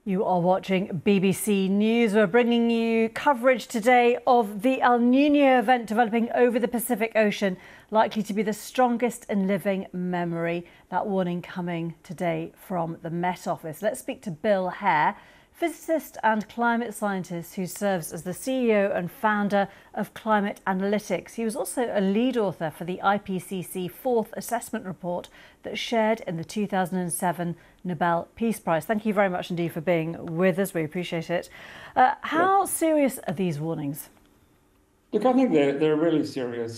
You are watching BBC News. We're bringing you coverage today of the El Niño event developing over the Pacific Ocean, likely to be the strongest in living memory. That warning coming today from the Met Office. Let's speak to Bill Hare, physicist and climate scientist who serves as the CEO and founder of Climate Analytics. He was also a lead author for the IPCC fourth assessment report that shared in the 2007 Nobel Peace Prize. Thank you very much indeed for being with us. We appreciate it. How serious are these warnings? Look, I think they're really serious.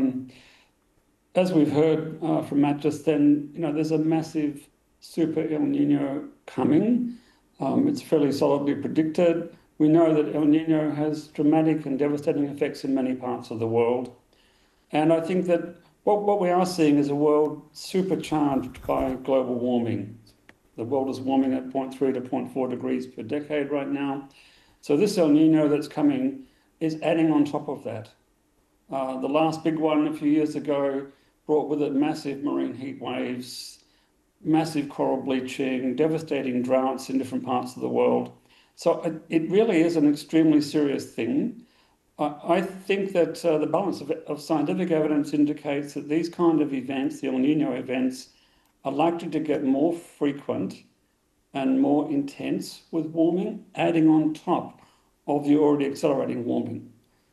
As we've heard from Matt just then, there's a massive super El Nino coming. It's fairly solidly predicted. We know that El Nino has dramatic and devastating effects in many parts of the world. And I think that what we are seeing is a world supercharged by global warming. The world is warming at 0.3 to 0.4 degrees per decade right now. So this El Nino that's coming is adding on top of that. The last big one a few years ago brought with it massive marine heat waves, massive coral bleaching, devastating droughts in different parts of the world. So it really is an extremely serious thing. I think that the balance of scientific evidence indicates that these kind of events, the El Nino events, are likely to get more frequent and more intense with warming, adding on top of the already accelerating warming.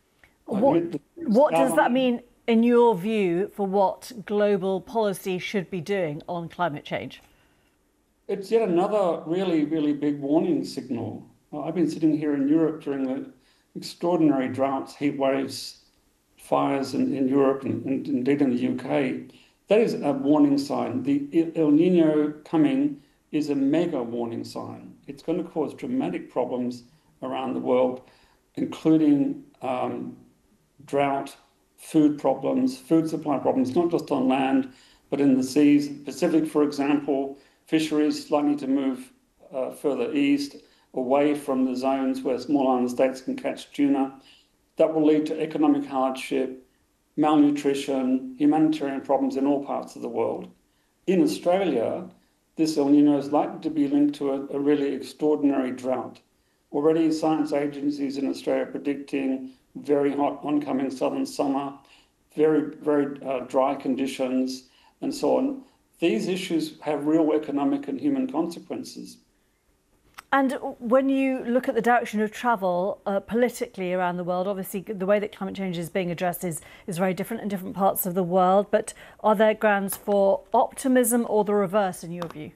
What does that mean, in your view, for what global policy should be doing on climate change? It's yet another really, really big warning signal. I've been sitting here in Europe during the extraordinary droughts, heat waves, fires in Europe and indeed in the UK. That is a warning sign. The El Nino coming is a mega warning sign. It's going to cause dramatic problems around the world, including drought, food problems, food supply problems, not just on land, but in the seas. Pacific, for example, fisheries likely to move further east, away from the zones where small island states can catch tuna. That will lead to economic hardship, malnutrition, humanitarian problems in all parts of the world. In Australia, this El Nino is likely to be linked to a really extraordinary drought. Already science agencies in Australia are predicting very hot oncoming southern summer, very, very dry conditions, and so on. These issues have real economic and human consequences. And when you look at the direction of travel politically around the world, obviously the way that climate change is being addressed is very different in different parts of the world. But are there grounds for optimism or the reverse in your view?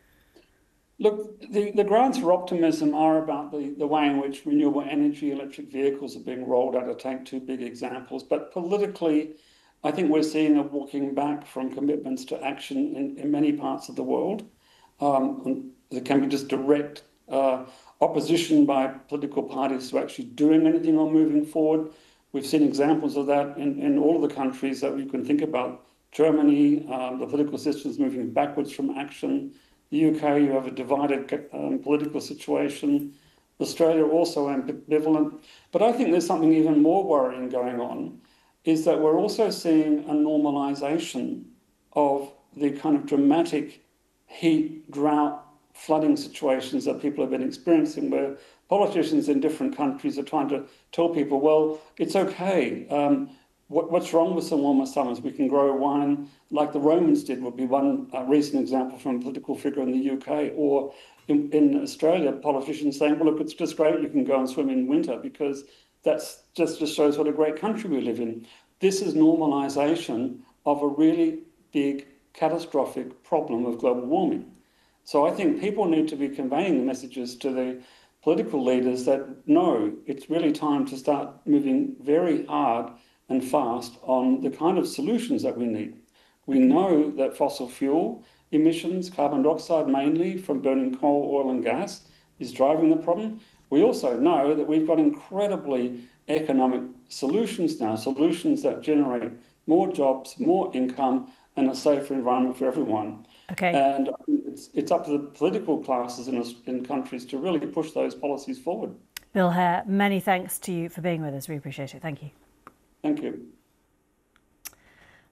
Look, the grounds for optimism are about the way in which renewable energy, electric vehicles are being rolled out, to take two big examples. But politically, I think we're seeing a walking back from commitments to action in many parts of the world. There can be just direct opposition by political parties to actually doing anything or moving forward. We've seen examples of that in all of the countries that we can think about. Germany, the political system is moving backwards from action. The UK, you have a divided political situation. Australia also ambivalent. But I think there's something even more worrying going on, is that we're also seeing a normalisation of the kind of dramatic heat, drought, flooding situations that people have been experiencing, where politicians in different countries are trying to tell people, well, it's okay. What's wrong with some warmer summers? We can grow wine like the Romans did, would be one recent example from a political figure in the UK. Or in Australia, politicians saying, well, look, it's just great, you can go and swim in winter, because that's just shows what a great country we live in. This is normalisation of a really big, catastrophic problem of global warming. So I think people need to be conveying the messages to the political leaders that, no, it's really time to start moving very hard and fast on the kind of solutions that we need. We know that fossil fuel emissions, carbon dioxide mainly from burning coal, oil and gas, is driving the problem. We also know that we've got incredibly economic solutions now, solutions that generate more jobs, more income, and a safer environment for everyone. Okay. And it's up to the political classes in countries to really push those policies forward. Bill Hare, many thanks to you for being with us. We appreciate it. Thank you. Thank you.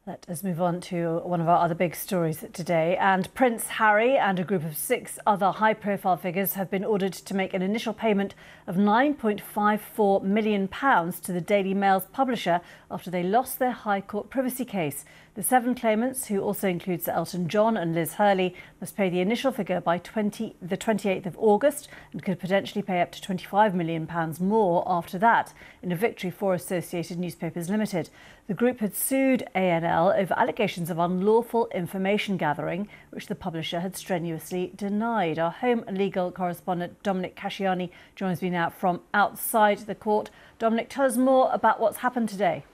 Let us move on to one of our other big stories today. And Prince Harry and a group of 6 other high-profile figures have been ordered to make an initial payment of £9.54 million to the Daily Mail's publisher after they lost their High Court privacy case. The 7 claimants, who also include Sir Elton John and Liz Hurley, must pay the initial figure by the 28th of August and could potentially pay up to £25 million more after that, in a victory for Associated Newspapers Limited. The group had sued ANL over allegations of unlawful information gathering, which the publisher had strenuously denied. Our home and legal correspondent Dominic Casciani joins me now from outside the court. Dominic, tell us more about what's happened today.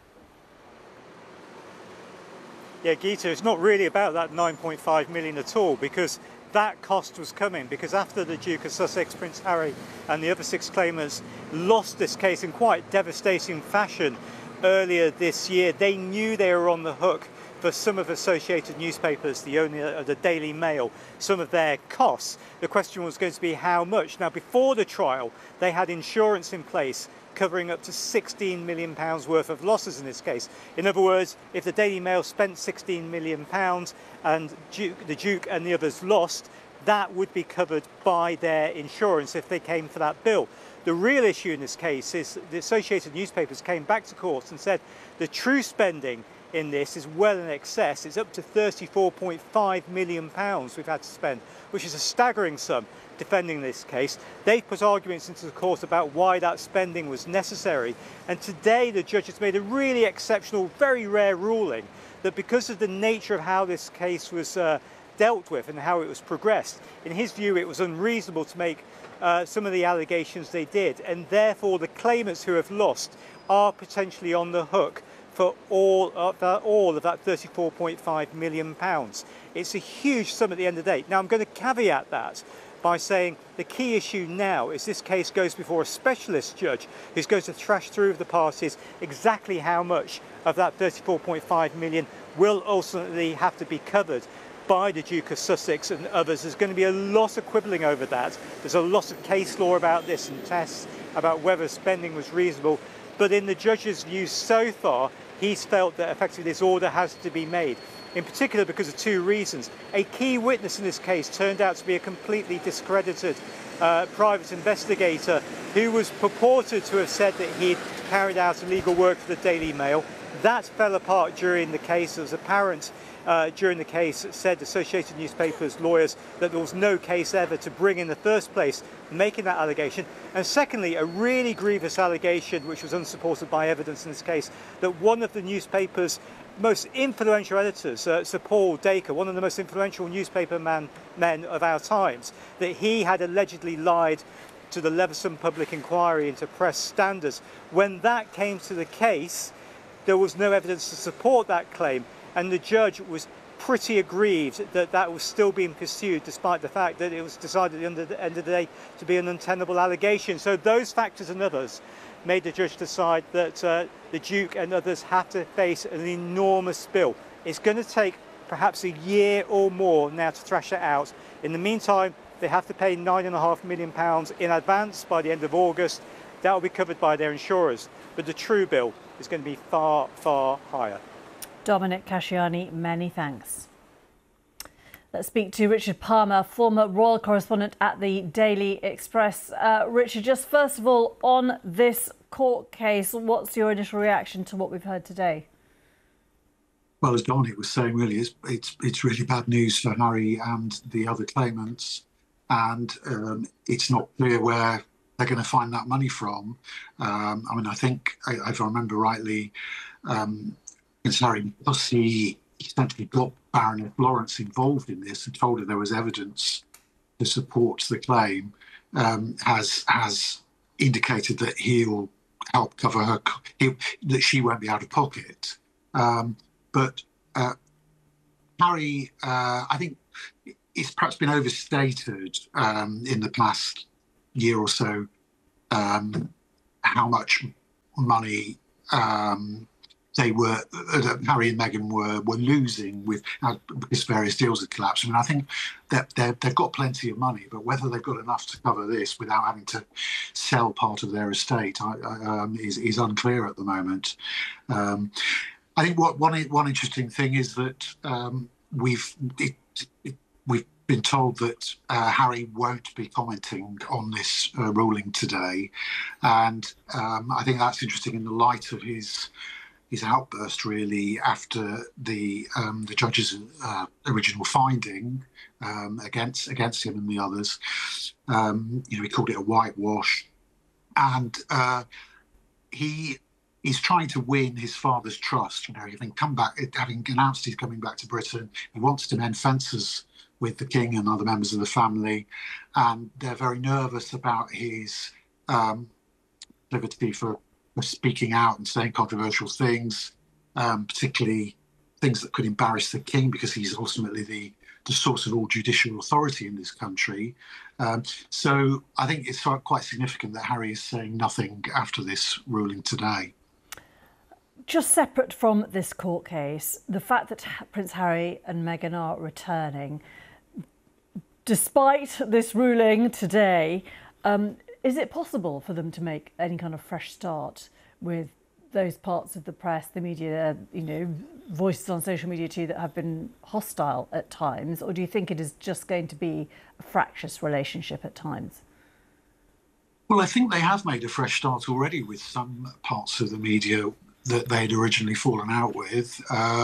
Yeah, Geeta, it's not really about that 9.5 million at all, because that cost was coming, because after the Duke of Sussex, Prince Harry and the other 6 claimants lost this case in quite devastating fashion earlier this year, they knew they were on the hook for some of Associated Newspapers, the owner of the Daily Mail, some of their costs. The question was going to be how much. Now, before the trial, they had insurance in place covering up to £16 million worth of losses in this case. In other words, if the Daily Mail spent £16 million and the Duke and the others lost, that would be covered by their insurance if they came for that bill. The real issue in this case is the Associated Newspapers came back to court and said the true spending in this is well in excess. It's up to £34.5 million we've had to spend, which is a staggering sum defending this case. They put arguments into the court about why that spending was necessary, and today the judge has made a really exceptional, very rare ruling that because of the nature of how this case was dealt with and how it was progressed, in his view it was unreasonable to make some of the allegations they did, and therefore the claimants who have lost are potentially on the hook for all of that £34.5 million. It's a huge sum at the end of the day. Now, I'm going to caveat that by saying the key issue now is this case goes before a specialist judge who's going to thrash through with the parties exactly how much of that £34.5 million will ultimately have to be covered by the Duke of Sussex and others. There's going to be a lot of quibbling over that. There's a lot of case law about this and tests about whether spending was reasonable. But in the judge's view so far, he's felt that effectively this order has to be made, in particular because of 2 reasons. A key witness in this case turned out to be a completely discredited private investigator who was purported to have said that he'd carried out illegal work for the Daily Mail. That fell apart during the case. It was apparent during the case, said Associated Newspapers lawyers, that there was no case ever to bring in the first place making that allegation. And secondly, a really grievous allegation, which was unsupported by evidence in this case, that one of the newspaper's most influential editors, Sir Paul Dacre, one of the most influential newspaper men of our times, that he had allegedly lied to the Leveson Public Inquiry into press standards. When that came to the case, there was no evidence to support that claim, and the judge was pretty aggrieved that that was still being pursued, despite the fact that it was decided at the end of the day to be an untenable allegation. So those factors and others made the judge decide that the Duke and others have to face an enormous bill. It's going to take perhaps a year or more now to thrash it out. In the meantime, they have to pay £9.5 million in advance by the end of August. That will be covered by their insurers. But the true bill is going to be far, far higher. Dominic Casciani, many thanks. Let's speak to Richard Palmer, former royal correspondent at the Daily Express. Richard, just first of all, on this court case, what's your initial reaction to what we've heard today? Well, as Dominic was saying, really, it's really bad news for Harry and the other claimants, and it's not clear where they're going to find that money from. I mean, I think, if I remember rightly, Prince Harry, because he essentially got Baroness Lawrence involved in this and told her there was evidence to support the claim, has indicated that he'll help cover her, that she won't be out of pocket. But Harry, I think it's perhaps been overstated in the past year or so how much money Harry and Meghan were losing with because various deals had collapsed. I mean, I think that they've got plenty of money, but whether they've got enough to cover this without having to sell part of their estate is unclear at the moment. I think one interesting thing is that we've been told that Harry won't be commenting on this ruling today, and I think that's interesting in the light of his outburst, really, after the judge's original finding against him and the others. He called it a whitewash, and he's trying to win his father's trust. Having announced he's coming back to Britain, he wants to mend fences with the king and other members of the family, and they're very nervous about his liberty for speaking out and saying controversial things, particularly things that could embarrass the king, because he's ultimately the source of all judicial authority in this country. So I think it's quite significant that Harry is saying nothing after this ruling today. Just separate from this court case, the fact that Prince Harry and Meghan are returning, despite this ruling today, is it possible for them to make any kind of fresh start with those parts of the press, the media, voices on social media too, that have been hostile at times? Or do you think it is just going to be a fractious relationship at times? Well, I think they have made a fresh start already with some parts of the media that they'd originally fallen out with.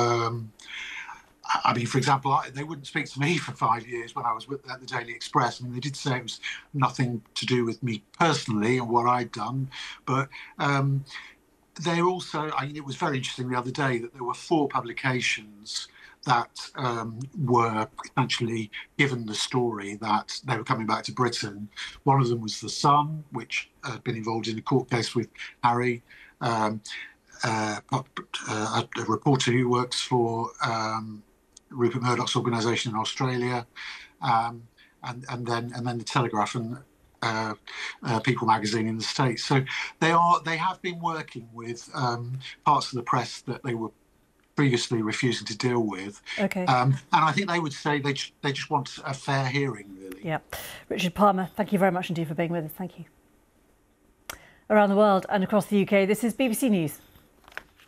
I mean, for example, they wouldn't speak to me for 5 years when I was at the Daily Express. I mean, they did say it was nothing to do with me personally and what I'd done, but they're also, it was very interesting the other day that there were 4 publications that were essentially given the story that they were coming back to Britain. One of them was The Sun, which had been involved in a court case with Harry. A reporter who works for Rupert Murdoch's organisation in Australia, and then the Telegraph and People magazine in the States. So they have been working with parts of the press that they were previously refusing to deal with. Okay. And I think they would say they just want a fair hearing, really. Yeah. Richard Palmer, thank you very much indeed for being with us. Thank you. Around the world and across the UK, this is BBC News.